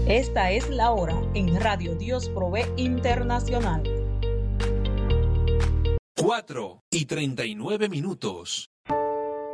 Esta es la hora en Radio Dios Provee Internacional. 4:39.